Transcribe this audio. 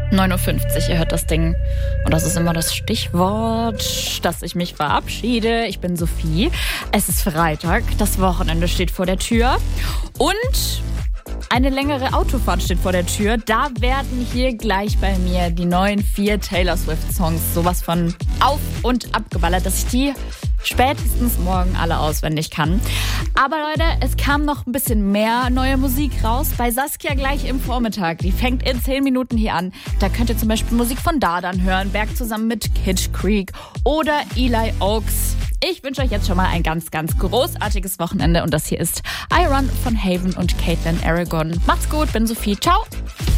9:50 Uhr, ihr hört das Ding. Und das ist immer das Stichwort, dass ich mich verabschiede. Ich bin Sophie. Es ist Freitag, das Wochenende steht vor der Tür. Und eine längere Autofahrt steht vor der Tür. Da werden hier gleich bei mir die neuen 4 Taylor Swift-Songs sowas von auf- und abgeballert, dass ich die spätestens morgen alle auswendig kann. Aber Leute, es kam noch ein bisschen mehr neue Musik raus. Bei Saskia gleich im Vormittag. Die fängt in 10 Minuten hier an. Da könnt ihr zum Beispiel Musik von Dardan hören. Berg zusammen mit Kid Creek oder Eli Oaks. Ich wünsche euch jetzt schon mal ein ganz, ganz großartiges Wochenende. Und das hier ist I Run von Haven und Caitlin Aragon. Macht's gut, bin Sophie. Ciao.